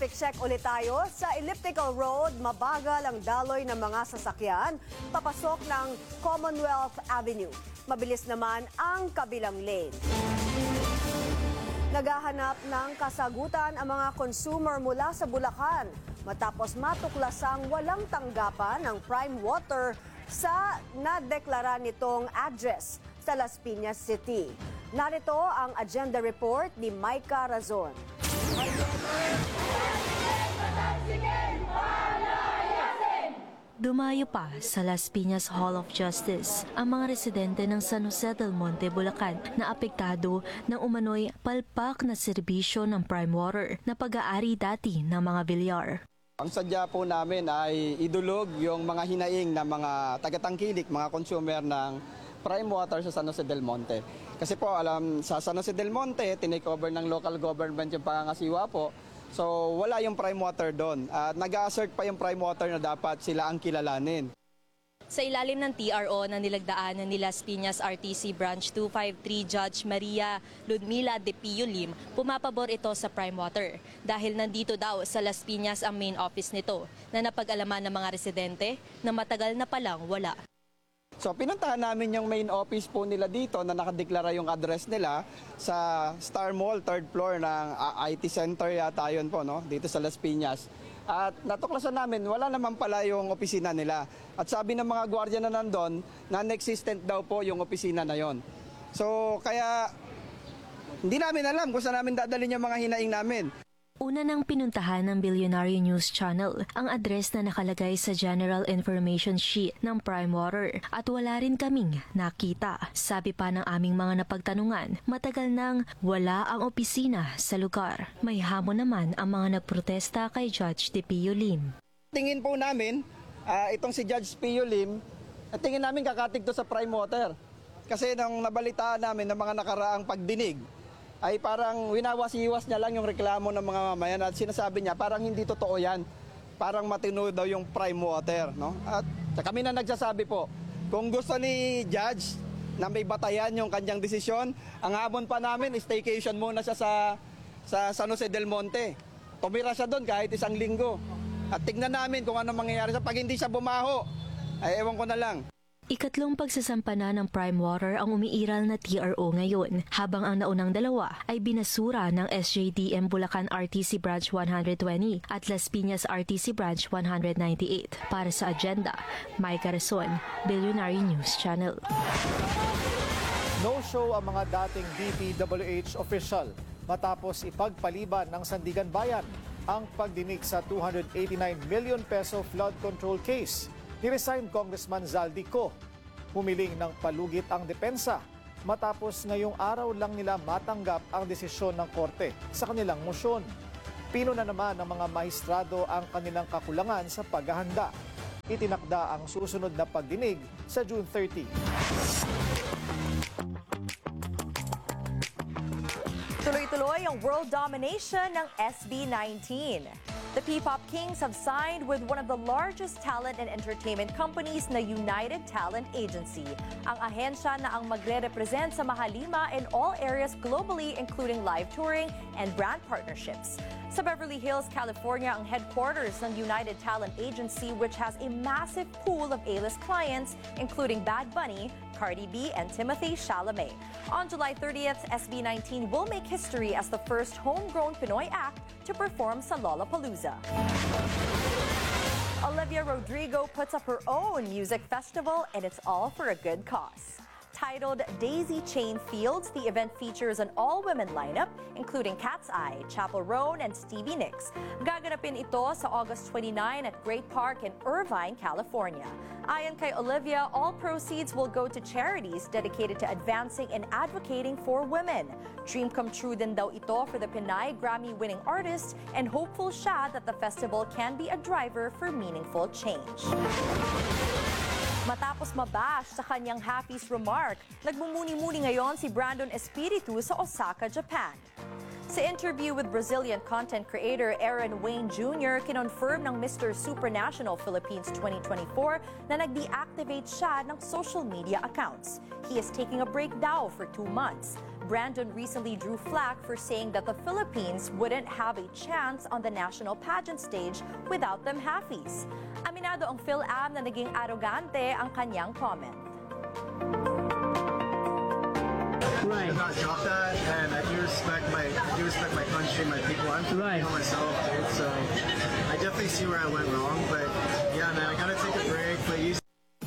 Traffic check ulit tayo. Sa Elliptical Road, mabagal ang daloy ng mga sasakyan papasok ng Commonwealth Avenue. Mabilis naman ang kabilang lane. Naghahanap ng kasagutan ang mga consumer mula sa Bulacan matapos matuklasang walang tanggapan ng Prime Water sa nadeklara nitong address sa Las Piñas City. Narito ang agenda report ni Micah Razon. Dumayo pa sa Las Piñas Hall of Justice ang mga residente ng San Jose del Monte, Bulacan na apektado ng umano'y palpak na serbisyo ng Prime Water na pag-aari dati ng mga Villar. Ang sadya po namin ay idulog yung mga hinaing na mga tagatangkilik, mga consumer ng Prime Water sa San Jose del Monte. Kasi po alam sa San Jose del Monte, tinake over ng local government yung pangangasiwa po. So wala yung Prime Water doon. At nag-assert pa yung Prime Water na dapat sila ang kilalanin. Sa ilalim ng TRO na nilagdaanan ni Las Piñas RTC Branch 253 Judge Maria Ludmila de Pio Lim, pumapabor ito sa Prime Water dahil nandito daw sa Las Piñas ang main office nito na napag-alaman ng mga residente na matagal na palang wala. So pinuntahan namin yung main office po nila dito na nakadeklara yung address nila sa Star Mall, 3rd floor ng IT Center yata yun po, no? Dito sa Las Piñas. At natuklasan namin, wala naman pala yung opisina nila. At sabi ng mga gwardiya na nandun, non-existent daw po yung opisina na yon. So kaya hindi namin alam kung saan namin dadalhin yung mga hinaing namin. Una nang pinuntahan ng Billionaire News Channel ang address na nakalagay sa General Information Sheet ng Prime Water at wala rin kaming nakita. Sabi pa ng aming mga napagtanungan, matagal nang wala ang opisina sa lugar. May hamon naman ang mga nagprotesta kay Judge de Pio Lim. Tingin po namin, itong si Judge Pio Lim, tingin namin kakatig to sa Prime Water. Kasi nung nabalitaan namin ng mga nakaraang pagdinig, ay parang winawas-iwas niya lang yung reklamo ng mga mamayan at sinasabi niya parang hindi totoo yan. Parang matino daw yung Prime Water. No? At kami na nagsasabi po, kung gusto ni Judge na may batayan yung kanyang desisyon, ang habon pa namin, staycation muna siya sa San Jose del Monte. Tumira siya doon kahit 1 linggo. At tignan namin kung ano mangyayari. Pag hindi siya bumaho, ay ewan ko na lang. Ikatlong pagsasampana ng Prime Water ang umiiral na TRO ngayon, habang ang naunang dalawa ay binasura ng SJDM Bulacan RTC Branch 120 at Las Piñas RTC Branch 198. Para sa agenda, Micah Razon, Billionaire News Channel. No-show ang mga dating DPWH official matapos ipagpaliban ng Sandigan Bayan ang pagdinig sa 289 million peso flood control case. Ni-resign Congressman Zaldico. Humiling ng palugit ang depensa matapos ngayong araw lang nila matanggap ang desisyon ng korte sa kanilang mosyon. Pinuna naman ng mga maestrado ang kanilang kakulangan sa paghahanda. Itinakda ang susunod na pagdinig sa June 30. Tuloy-tuloy ang world domination ng SB19. The P-pop Kings have signed with one of the largest talent and entertainment companies na United Talent Agency, ang ahensya na ang magre-represent sa Mahalima in all areas globally including live touring and brand partnerships. Sa Beverly Hills, California ang headquarters ng United Talent Agency, which has a massive pool of A-list clients including Bad Bunny, Cardi B, and Timothée Chalamet. On July 30th, SB19 will make history as the first homegrown Pinoy act to perform sa Lollapalooza. Olivia Rodrigo puts up her own music festival, and it's all for a good cause. Titled Daisy Chain Fields, the event features an all-women lineup, including Cat's Eye, Chappell Roan, and Stevie Nicks. Gaganapin ito sa August 29 at Great Park in Irvine, California. Ayon kay Olivia, all proceeds will go to charities dedicated to advancing and advocating for women. Dream come true din daw ito for the Pinay Grammy-winning artist, and hopeful siya that the festival can be a driver for meaningful change. Matapos mabash sa kanyang Happy's remark, nagmumuni-muni ngayon si Brandon Espiritu sa Osaka, Japan. Sa interview with Brazilian content creator Aaron Wayne Jr., kinonfirm ng Mr. Supranational Philippines 2024 na nag-deactivate siya ng social media accounts. He is taking a break daw for 2 months. Brandon recently drew flack for saying that the Philippines wouldn't have a chance on the national pageant stage without them halfies. Aminado ang PhilAm na naging arogante ang kanyang comment. Right. Not drop that, and I do respect my country, my people. I'm Filipino myself, dude, so I definitely see where I went wrong. But yeah, man, I gotta take a break. But you.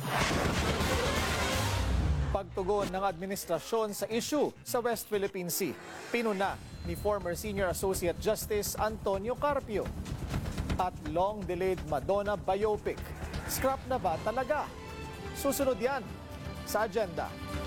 Pagtugon ng administrasyon sa issue sa West Philippine Sea, pinuna ni former Senior Associate Justice Antonio Carpio. At long-delayed Madonna biopic. Scrap na ba talaga? Susunod yan sa agenda.